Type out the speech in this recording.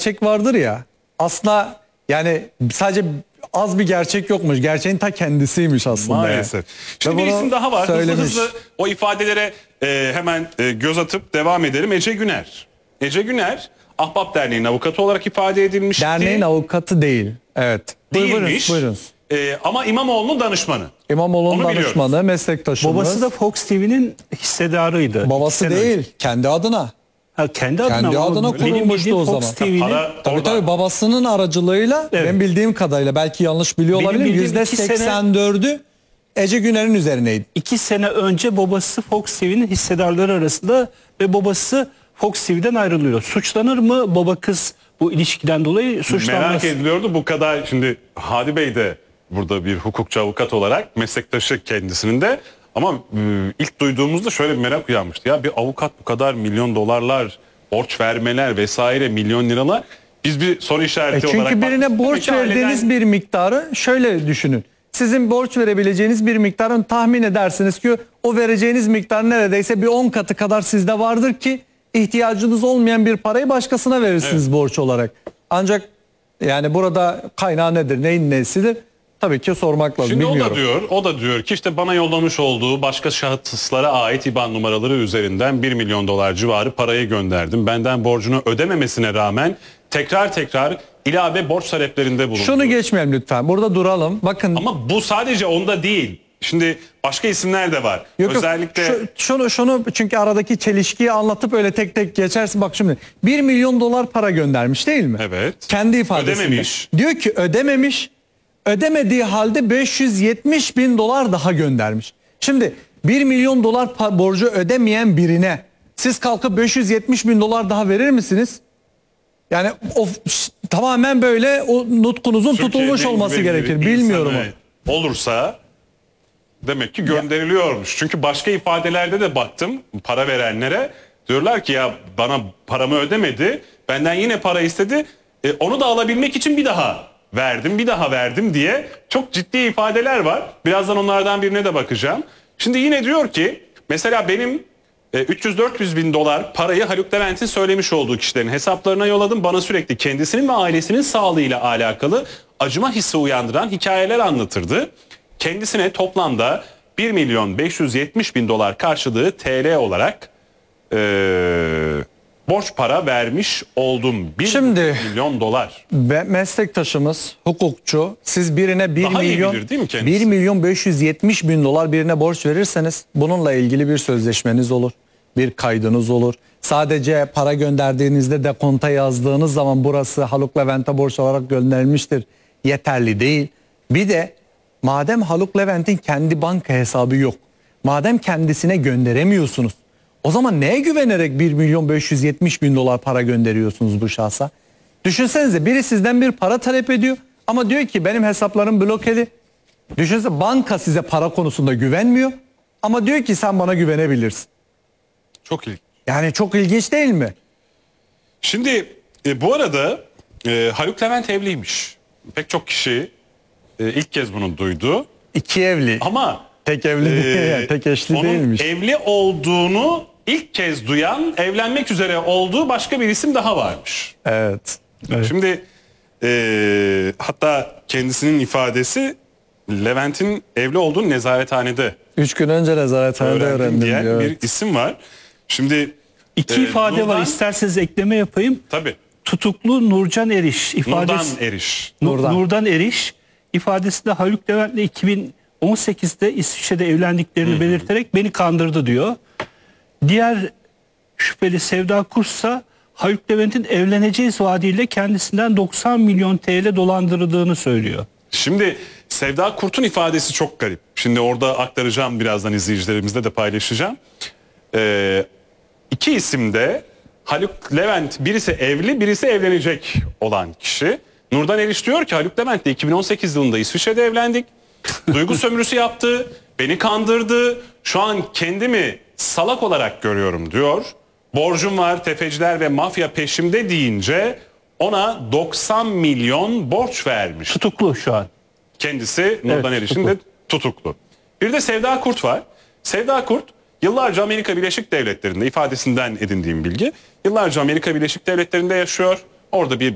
gerçek vardır ya. Aslında yani sadece az bir gerçek yokmuş. Gerçeğin ta kendisiymiş aslında. Maalesef. Yani. Şimdi bir isim daha var. Söylemiş. Hızlı o ifadelere hemen göz atıp devam edelim. Ece Güner. Ece Güner Ahbap Derneği'nin avukatı olarak ifade edilmişti. Derneğin avukatı değil. Evet. Değilmiş. Buyurunuz. Ama İmamoğlu'nun danışmanı. İmamoğlu'nun Onu danışmanı, biliyoruz. meslektaşımız. Babası da Fox TV'nin hissedarıydı. Babası İki sene değil, önce. kendi adına. Ha, kendi adına, Kendi adına benim kurulmuştu bildiğim o Fox zaman. TV'nin Para Tabii orada. tabii babasının aracılığıyla Evet. ben bildiğim kadarıyla belki yanlış biliyor Benim olabilirim. bildiğim iki sene- %84'ü Ece Güner'in üzerineydi. 2 sene önce babası Fox TV'nin hissedarları arasında ve babası Fox TV'den ayrılıyor. Suçlanır mı baba kız bu ilişkiden dolayı? Suçlanmaz. Merak ediliyordu bu kadar. Şimdi Hadi Bey de burada bir hukukçu avukat olarak meslektaşı kendisinin de. Ama ilk duyduğumuzda şöyle bir merak uyanmıştı. Ya bir avukat bu kadar milyon dolarlar, borç vermeler vesaire, milyon liralar. Biz bir soru işareti olarak... Çünkü birine baktık. borç Demek ki verdiğiniz aileden- bir miktarı şöyle düşünün. Sizin borç verebileceğiniz bir miktarın tahmin edersiniz ki o vereceğiniz miktar neredeyse bir 10 katı kadar sizde vardır ki ihtiyacınız olmayan bir parayı başkasına verirsiniz borç olarak. Ancak yani burada kaynağı nedir, neyin nesidir? Tabii ki sormak lazım. Şimdi bilmiyorum. o da diyor ki işte bana yollamış olduğu başka şahıslara ait IBAN numaraları üzerinden 1 milyon dolar civarı parayı gönderdim. Benden borcunu ödememesine rağmen tekrar ilave borç taleplerinde bulundu. Şunu geçmeyelim lütfen. Burada duralım. Bakın. Ama bu sadece onda değil. Şimdi başka isimler de var. Yok, Özellikle şunu çünkü aradaki çelişkiyi anlatıp öyle tek tek geçersin. Bak şimdi 1 milyon dolar para göndermiş değil mi? Evet. Kendi ifadesinde. Ödememiş. Diyor ki ödememiş. Ödemediği halde 570 bin dolar daha göndermiş. Şimdi 1 milyon dolar borcu ödemeyen birine siz kalkıp 570 bin dolar daha verir misiniz? Yani tamamen böyle o nutkunuzun tutulmuş Türkiye'nin olması gibi gerekir. bir Bilmiyorum insanı olursa demek ki gönderiliyormuş. Çünkü başka ifadelerde de baktım para verenlere. Diyorlar ki ya bana paramı ödemedi. Benden yine para istedi. Onu da alabilmek için bir daha verdim diye çok ciddi ifadeler var. Birazdan onlardan birine de bakacağım. Şimdi yine diyor ki mesela benim 300-400 bin dolar parayı Haluk Levent'in söylemiş olduğu kişilerin hesaplarına yolladım. Bana sürekli kendisinin ve ailesinin sağlığıyla alakalı acıma hissi uyandıran hikayeler anlatırdı. Kendisine toplamda 1 milyon 570 bin dolar karşılığı TL olarak borç para vermiş oldum. 1 milyon dolar. Ve meslektaşımız, hukukçu, siz birine 1 Daha iyi milyon bilir değil mi kendisi? 1 milyon 570 bin dolar birine borç verirseniz bununla ilgili bir sözleşmeniz olur. Bir kaydınız olur. Sadece para gönderdiğinizde dekonta yazdığınız zaman burası Haluk Levent'e borç olarak gönderilmiştir. Yeterli değil. Bir de madem Haluk Levent'in kendi banka hesabı yok. Madem kendisine gönderemiyorsunuz. O zaman neye güvenerek 1 milyon 570 bin dolar para gönderiyorsunuz bu şahsa? Düşünsenize biri sizden bir para talep ediyor ama diyor ki benim hesaplarım blokeli. Düşünsenize banka size para konusunda güvenmiyor ama diyor ki sen bana güvenebilirsin. Çok ilginç. Yani çok ilginç değil mi? Şimdi bu arada Haluk Levent evliymiş. Pek çok kişi ilk kez bunu duydu. İki evli. Ama Tek evli değil, yani tek eşli onun değilmiş. evli olduğunu ilk kez duyan, evlenmek üzere olduğu başka bir isim daha varmış. Evet. Şimdi hatta kendisinin ifadesi Levent'in evli olduğunu nezarethanede 3 gün önce nezarethanede öğrendim diyen diyor. bir isim var. Şimdi İki ifade var. İsterseniz ekleme yapayım. Tabii. Tutuklu Nurcan Eriş ifadesi. Nurdan Eriş. Nurdan Eriş ifadesinde Haluk Levent'le 2018'de İsviçre'de evlendiklerini belirterek beni kandırdı diyor. Diğer şüpheli Sevda Kursa Haluk Levent'in evleneceğiz vaadiyle kendisinden 90 milyon TL dolandırıldığını söylüyor. Şimdi Sevda Kurt'un ifadesi çok garip. Şimdi orada aktaracağım, birazdan izleyicilerimizle de paylaşacağım. İki isim de Haluk Levent, birisi evli, birisi evlenecek olan kişi. Nurdan Eriş diyor ki Haluk Levent'le 2018 yılında İsviçre'de evlendik. Duygu sömürüsü yaptı, beni kandırdı. Şu an kendimi salak olarak görüyorum diyor. Borcum var, tefeciler ve mafya peşimde deyince ona 90 milyon borç vermiş. Tutuklu şu an. Kendisi Nurdan Evet, Eriş'in de tutuklu. Bir de Sevda Kurt var. Sevda Kurt yıllarca Amerika Birleşik Devletleri'nde, ifadesinden edindiğim bilgi, yıllarca Amerika Birleşik Devletleri'nde yaşıyor. Orada bir